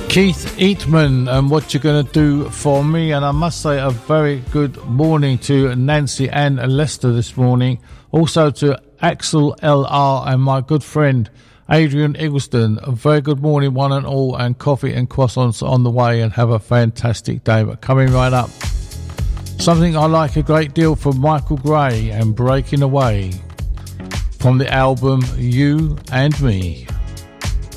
Keith Eatman and What You Gonna Do For Me. And I must say a very good morning to Nancy Ann Lester this morning, also to Axel LR and my good friend Adrian Eggleston. A very good morning one and all, and coffee and croissants on the way, and have a fantastic day. But coming right up, something I like a great deal from Michael Gray and Breaking Away from the album You and Me.